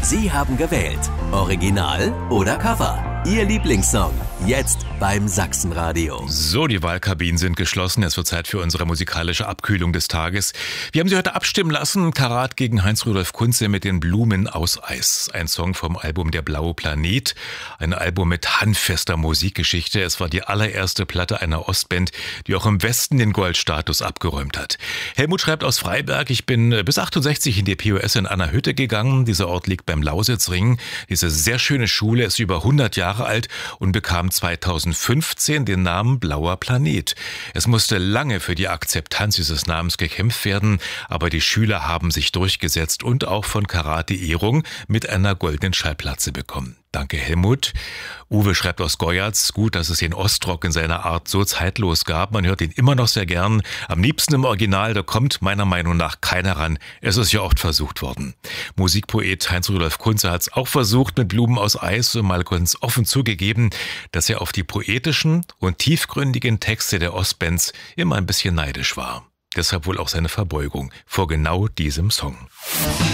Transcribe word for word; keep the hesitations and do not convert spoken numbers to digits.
Sie haben gewählt. Original oder Cover? Ihr Lieblingssong. Jetzt beim Sachsenradio. So, die Wahlkabinen sind geschlossen. Es wird Zeit für unsere musikalische Abkühlung des Tages. Wir haben Sie heute abstimmen lassen. Karat gegen Heinz-Rudolf Kunze mit den Blumen aus Eis. Ein Song vom Album Der blaue Planet. Ein Album mit handfester Musikgeschichte. Es war die allererste Platte einer Ostband, die auch im Westen den Goldstatus abgeräumt hat. Helmut schreibt aus Freiberg: Ich bin bis achtundsechzig in die P O S in Anna-Hütte gegangen. Dieser Ort liegt beim Lausitzring. Diese sehr schöne Schule ist über hundert Jahre alt und bekam zweitausendfünfzehn den Namen Blauer Planet. Es musste lange für die Akzeptanz dieses Namens gekämpft werden, aber die Schüler haben sich durchgesetzt und auch von Karat die Ehrung mit einer goldenen Schallplatte bekommen. Danke, Helmut. Uwe schreibt aus Goyatz: Gut, dass es den Ostrock in seiner Art so zeitlos gab. Man hört ihn immer noch sehr gern. Am liebsten im Original, da kommt meiner Meinung nach keiner ran. Es ist ja oft versucht worden. Musikpoet Heinz-Rudolf Kunze hat es auch versucht mit Blumen aus Eis und mal ganz offen zugegeben, dass er auf die poetischen und tiefgründigen Texte der Ostbands immer ein bisschen neidisch war. Deshalb wohl auch seine Verbeugung vor genau diesem Song.